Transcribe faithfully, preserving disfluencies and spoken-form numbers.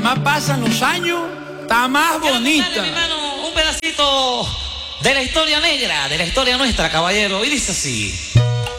más pasan los años, está más bonita. Quiero contarle, mi hermano, un pedacito de la historia negra, de la historia nuestra, caballero. Y dice así.